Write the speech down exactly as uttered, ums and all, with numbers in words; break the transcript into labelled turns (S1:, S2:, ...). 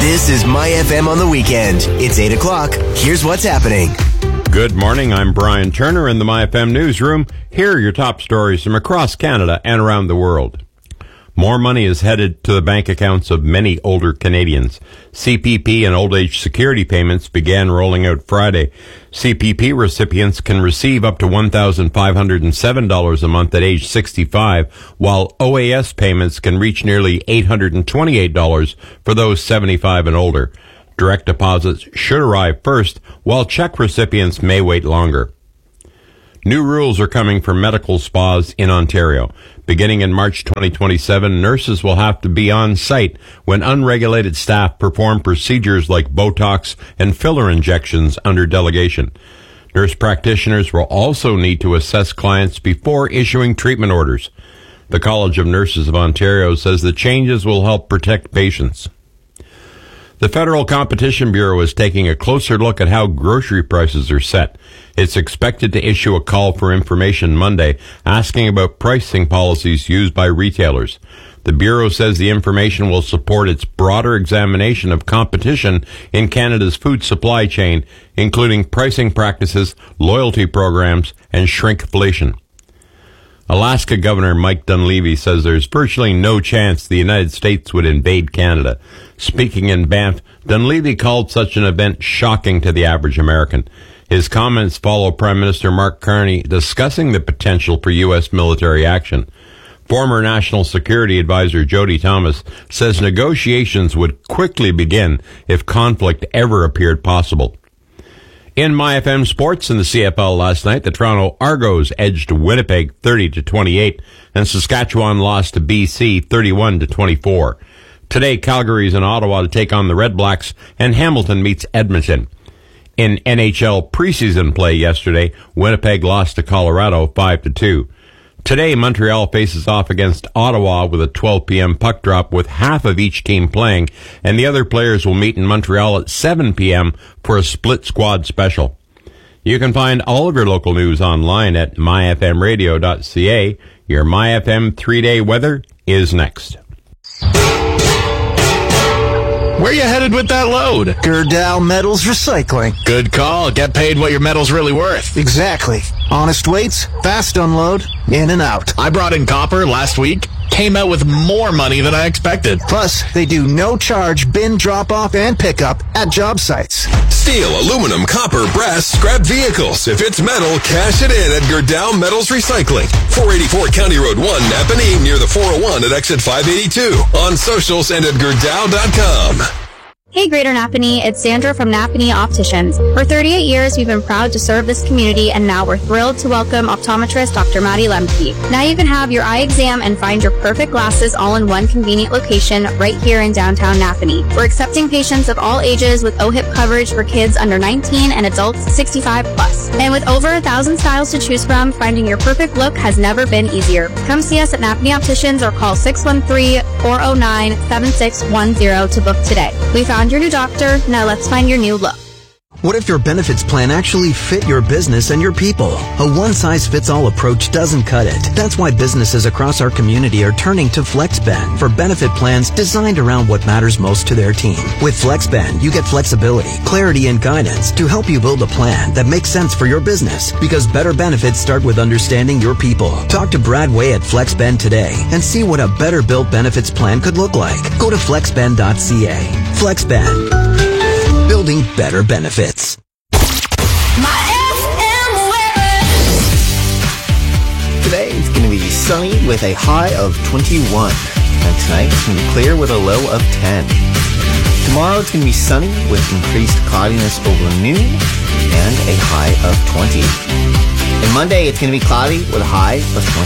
S1: This is My F M on the weekend. It's eight o'clock. Here's what's happening.
S2: Good morning. I'm Brian Turner in the My F M newsroom. Here are your top stories from across Canada and around the world. More money is headed to the bank accounts of many older Canadians. C P P and old age security payments began rolling out Friday. C P P recipients can receive up to one thousand five hundred seven dollars a month at age sixty-five, while O A S payments can reach nearly eight hundred twenty-eight dollars for those seventy-five and older. Direct deposits should arrive first, while check recipients may wait longer. New rules are coming for medical spas in Ontario. Beginning in March twenty twenty-seven, nurses will have to be on site when unregulated staff perform procedures like Botox and filler injections under delegation. Nurse practitioners will also need to assess clients before issuing treatment orders. The College of Nurses of Ontario says the changes will help protect patients. The Federal Competition Bureau is taking a closer look at how grocery prices are set. It's expected to issue a call for information Monday, asking about pricing policies used by retailers. The Bureau says the information will support its broader examination of competition in Canada's food supply chain, including pricing practices, loyalty programs, and shrinkflation. Alaska Governor Mike Dunleavy says there's virtually no chance the United States would invade Canada. Speaking in Banff, Dunleavy called such an event shocking to the average American. His comments follow Prime Minister Mark Carney discussing the potential for U S military action. Former National Security Advisor Jody Thomas says negotiations would quickly begin if conflict ever appeared possible. In My F M sports in the C F L last night, the Toronto Argos edged Winnipeg thirty to twenty-eight, and Saskatchewan lost to B C thirty-one to twenty-four. Today, Calgary's in Ottawa to take on the Red Blacks, and Hamilton meets Edmonton. In N H L preseason play yesterday, Winnipeg lost to Colorado five to two. Today, Montreal faces off against Ottawa with a twelve p.m. puck drop with half of each team playing, and the other players will meet in Montreal at seven p.m. for a split squad special. You can find all of your local news online at my f m radio dot c a. Your My F M three-day weather is next.
S3: Where you headed with that load?
S4: Gerdau Metals Recycling.
S3: Good call. Get paid what your metal's really worth.
S4: Exactly. Honest weights, fast unload, in and out.
S3: I brought in copper last week. Came out with more money than I expected.
S4: Plus, they do no charge bin drop-off and pickup at job sites.
S5: Steel, aluminum, copper, brass, scrap vehicles. If it's metal, cash it in at Gerdau Metals Recycling. four eighty-four County Road one, Napanee, near the four oh one at exit five eighty-two. On socials and at gerdau dot com.
S6: Hey Greater Napanee, it's Sandra from Napanee Opticians. For thirty-eight years, we've been proud to serve this community, and now we're thrilled to welcome optometrist Doctor Maddie Lemke. Now you can have your eye exam and find your perfect glasses all in one convenient location right here in downtown Napanee. We're accepting patients of all ages with O H I P coverage for kids under nineteen and adults sixty-five plus. And with over a thousand styles to choose from, finding your perfect look has never been easier. Come see us at Napanee Opticians or call six one three, four oh nine, seven six one zero to book today. We found your new doctor. Now let's find your new look.
S7: What if your benefits plan actually fit your business and your people? A one-size-fits-all approach doesn't cut it. That's why businesses across our community are turning to FlexBend for benefit plans designed around what matters most to their team. With FlexBend, you get flexibility, clarity, and guidance to help you build a plan that makes sense for your business, because better benefits start with understanding your people. Talk to Brad Way at FlexBend today and see what a better-built benefits plan could look like. Go to flexbend dot c a. FlexBend. Building better benefits.
S8: My F M weather.
S9: Today it's going to be sunny with a high of twenty-one. And tonight it's going to be clear with a low of ten. Tomorrow it's going to be sunny with increased cloudiness over noon and a high of twenty. And Monday it's going to be cloudy with a high of twenty.